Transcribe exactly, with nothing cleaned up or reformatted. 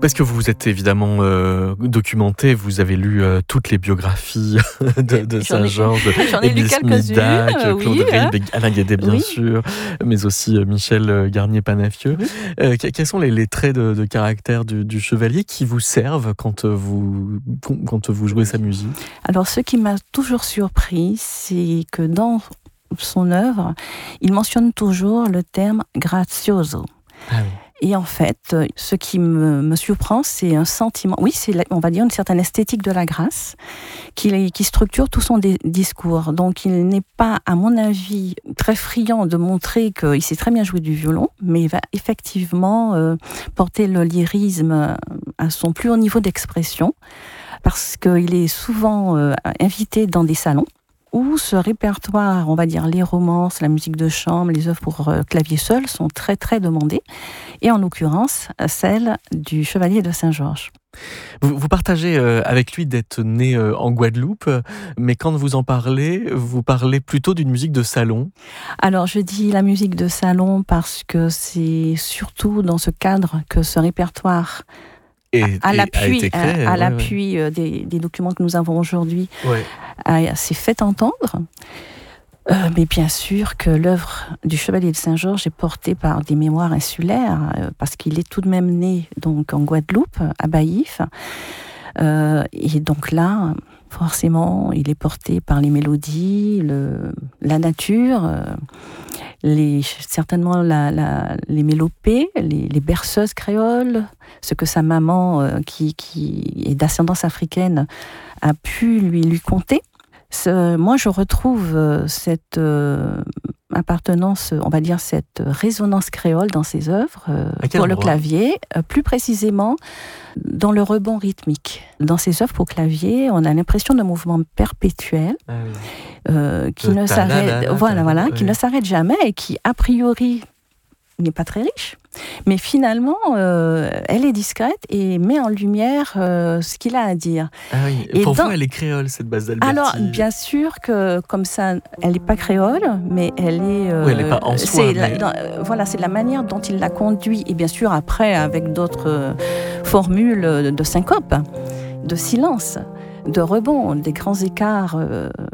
Parce que vous vous êtes évidemment euh, documenté, vous avez lu euh, toutes les biographies de, de Saint-Georges, Église Midac, Claude oui, Rille, hein. Alain Guédet bien Oui. sûr, mais aussi euh, Michel Garnier-Panafieux. Oui. Euh, quels sont les, les traits de, de caractère du, du chevalier qui vous servent quand vous, quand vous jouez sa musique? Alors, ce qui m'a toujours surpris, c'est que dans son œuvre, il mentionne toujours le terme grazioso. Ah oui. Et en fait, ce qui me, me surprend, c'est un sentiment, oui, c'est, on va dire, une certaine esthétique de la grâce qui, qui structure tout son dé- discours. Donc, il n'est pas, à mon avis, très friand de montrer qu'il sait très bien jouer du violon, mais il va effectivement euh, porter le lyrisme à son plus haut niveau d'expression, parce qu'il est souvent euh, invité dans des salons où ce répertoire, on va dire les romances, la musique de chambre, les œuvres pour euh, clavier seul sont très très demandées, et en l'occurrence celle du Chevalier de Saint-Georges. Vous, vous partagez euh, avec lui d'être né euh, en Guadeloupe, mais quand vous en parlez, vous parlez plutôt d'une musique de salon. Alors je dis la musique de salon parce que c'est surtout dans ce cadre que ce répertoire Et, à, à et l'appui, a été créé, à, à ouais, l'appui ouais. des, des documents que nous avons aujourd'hui, Ouais. a, s'est fait entendre. Euh, mais bien sûr que l'œuvre du Chevalier de Saint-Georges est portée par des mémoires insulaires, euh, parce qu'il est tout de même né donc, en Guadeloupe, à Baïf. Euh, et donc là, forcément, il est porté par les mélodies, le, la nature, euh, les, certainement la, la, les mélopées, les, les berceuses créoles, ce que sa maman, euh, qui, qui est d'ascendance africaine, a pu lui, lui conter. Ce, moi, je retrouve euh, cette euh, appartenance, on va dire cette résonance créole dans ses œuvres euh, pour le clavier, euh, plus précisément dans le rebond rythmique. Dans ses œuvres pour clavier, on a l'impression d'un mouvement perpétuel ah oui. euh, qui le ne s'arrête, voilà, voilà, qui ne s'arrête jamais et qui a priori n'est pas très riche, mais finalement, euh, elle est discrète et met en lumière euh, ce qu'il a à dire. Ah oui. Et pour dans... vous, elle est créole, cette base d'Alberti. Alors, bien sûr que, comme ça, elle n'est pas créole, mais elle est... Euh, oui, elle n'est pas en soi. C'est mais... la, dans, voilà, c'est la manière dont il la conduit, et bien sûr, après, avec d'autres euh, formules de syncope, de silence, de rebond, des grands écarts euh,